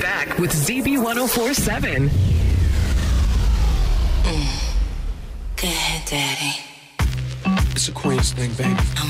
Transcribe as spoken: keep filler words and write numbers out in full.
back with Z B one oh four point seven. Mm. Go ahead, Daddy. It's a Queens thing, baby. I'm